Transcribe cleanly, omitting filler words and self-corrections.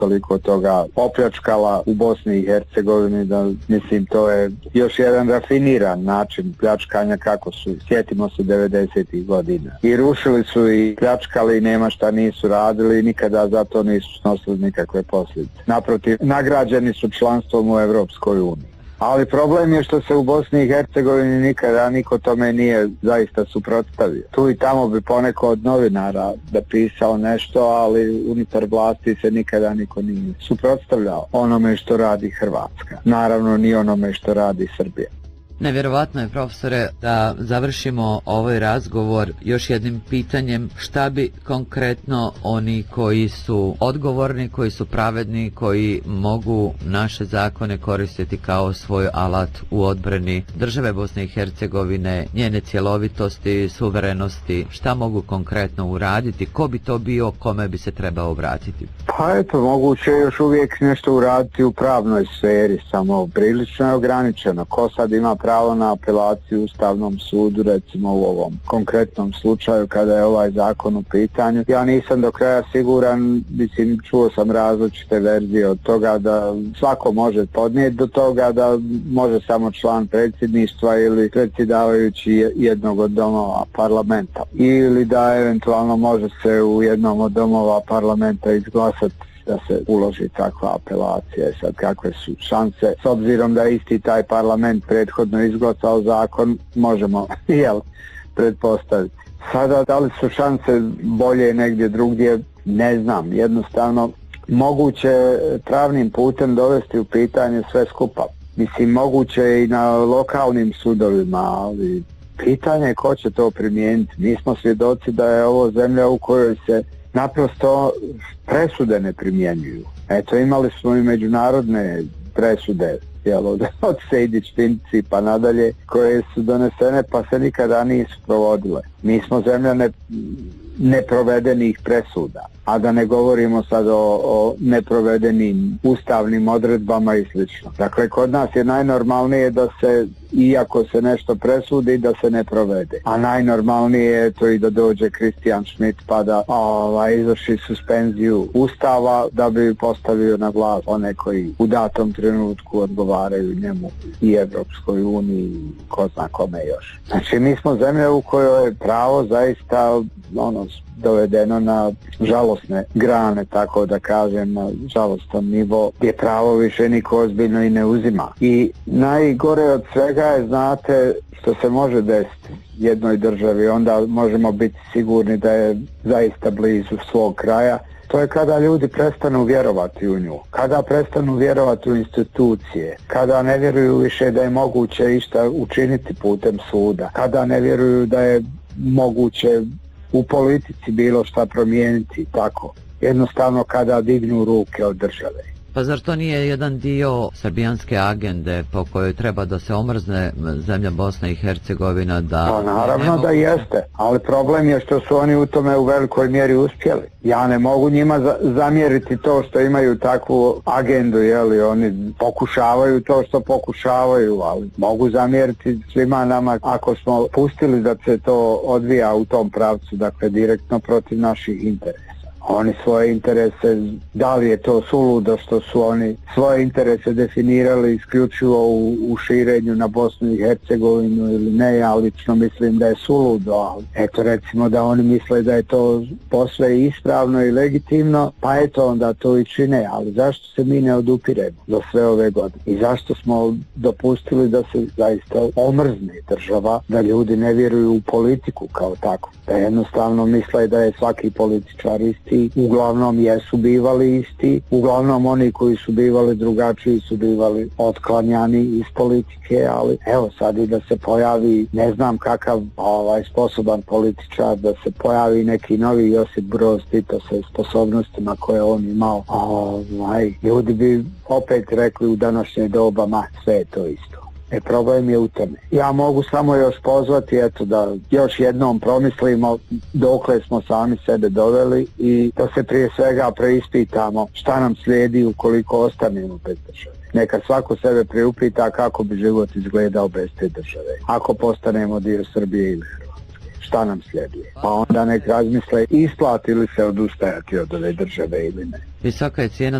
toliko toga opljačkala u Bosni i Hercegovini da mislim to je još jedan rafiniran način pljačkanja kako su, sjetimo se 90-ih godina. I rušili su i pljačkali i nema šta nisu radili i nikada za to nisu snosili nikakve posljedice. Naprotiv, nagrađeni su članstvom u Europskoj uniji. Ali problem je što se u Bosni i Hercegovini nikada niko tome nije zaista suprotstavio. Tu i tamo bi poneko od novinara da pisao nešto, ali unutar vlasti se nikada niko nije suprotstavljao onome što radi Hrvatska. Naravno ni onome što radi Srbija. Nevjerovatno je, profesore, da završimo ovaj razgovor još jednim pitanjem šta bi konkretno oni koji su odgovorni, koji su pravedni, koji mogu naše zakone koristiti kao svoj alat u odbrani države Bosne i Hercegovine, njene cjelovitosti, suverenosti, šta mogu konkretno uraditi, ko bi to bio, kome bi se trebao obratiti? Pa eto, moguće još uvijek nešto uraditi u pravnoj sferi, samo prilično je ograničeno. Ko sad ima pravo na apelaciju Ustavnom sudu, recimo u ovom konkretnom slučaju kada je ovaj zakon u pitanju? Ja nisam do kraja siguran, mislim, čuo sam različite verzije od toga da svako može podnijeti do toga da može samo član predsjedništva ili predsjedavajući jednog od domova parlamenta. Ili da eventualno može se u jednom od domova parlamenta izglasati da se uloži takva apelacija. Sad kakve su šanse, s obzirom da isti taj parlament prethodno izglasao zakon, možemo pretpostaviti. Sada da li su šanse bolje negdje drugdje, ne znam. Jednostavno moguće pravnim putem dovesti u pitanje sve skupa. Mislim, moguće i na lokalnim sudovima, ali pitanje je ko će to primijeniti. Mi smo svjedoci da je ovo zemlja u kojoj se naprosto presude ne primjenjuju. Eto, imali smo i međunarodne presude, od Sejdić-Finci pa nadalje, koje su donesene pa se nikada nisu provodile. Mi smo zemlja neprovedenih presuda, a da ne govorimo sad o neprovedenim ustavnim odredbama i slično. Dakle, kod nas je najnormalnije da se, iako se nešto presudi, da se ne provede. A najnormalnije je to i da dođe Christian Schmidt pa da izvrši suspenziju Ustava da bi postavio na vlast one koji u datom trenutku odgovaraju njemu i Evropskoj uniji i ko zna kome još. Znači, mi smo zemlja u kojoj je pravo zaista dovedeno na žalosne grane, tako da kažem, na žalostan nivo, gdje pravo više niko ozbiljno i ne uzima. I najgore od svega je, znate, što se može desiti jednoj državi, onda možemo biti sigurni da je zaista blizu svog kraja. To je kada ljudi prestanu vjerovati u nju, kada prestanu vjerovati u institucije, kada ne vjeruju više da je moguće išta učiniti putem suda, kada ne vjeruju da je moguće u politici bilo šta promijeniti, tako. Jednostavno kada dignu ruke od države. Pa zar to nije jedan dio srbijanske agende po kojoj treba da se omrzne zemlja Bosna i Hercegovina? Pa naravno da jeste, ali problem je što su oni u tome u velikoj mjeri uspjeli. Ja ne mogu njima zamjeriti to što imaju takvu agendu, oni pokušavaju to što pokušavaju, ali mogu zamjeriti svima nama ako smo pustili da se to odvija u tom pravcu, dakle direktno protiv naših interesa. Oni svoje interese, da li je to suludo što su oni svoje interese definirali isključivo u širenju na Bosnu i Hercegovinu ili ne, ja lično mislim da je suludo, ali eto recimo da oni misle da je to posve ispravno i legitimno, pa eto onda to i čine, ali zašto se mi ne odupiremo do sve ove godine i zašto smo dopustili da se zaista omrzne država, da ljudi ne vjeruju u politiku kao tako, da jednostavno misle da je svaki političar isti, uglavnom jesu bivali isti, uglavnom oni koji su bivali drugačiji su bivali otklanjani iz politike, ali evo sad i da se pojavi ne znam kakav sposoban političar, da se pojavi neki novi Josip Broz Tito sa sposobnostima koje on imao, ljudi bi opet rekli u današnje doba, sve je to isto. Problem je u tome. Ja mogu samo još pozvati da još jednom promislimo dokle smo sami sebe doveli i da se prije svega preispitamo šta nam slijedi ukoliko ostanemo bez države. Neka svako sebe priupita kako bi život izgledao bez te države. Ako postanemo dio Srbije ili Hrvatske, šta nam slijedi? Pa onda nek razmisle isplati li se odustajati od ove države ili ne. Visoka je cijena